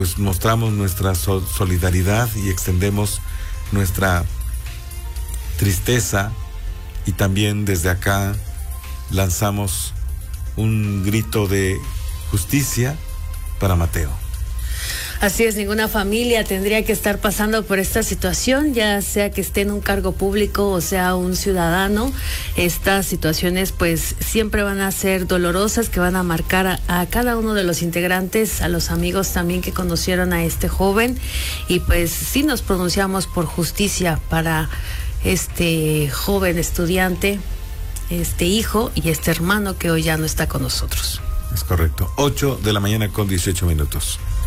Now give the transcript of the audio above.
pues mostramos nuestra solidaridad y extendemos nuestra tristeza, y también desde acá lanzamos un grito de justicia para Mateo. Así es, ninguna familia tendría que estar pasando por esta situación, ya sea que esté en un cargo público o sea un ciudadano. Estas situaciones pues siempre van a ser dolorosas, que van a marcar a cada uno de los integrantes, a los amigos también que conocieron a este joven, y pues sí nos pronunciamos por justicia para este joven estudiante, este hijo y este hermano que hoy ya no está con nosotros. Es correcto. 8 de la mañana con 18 minutos.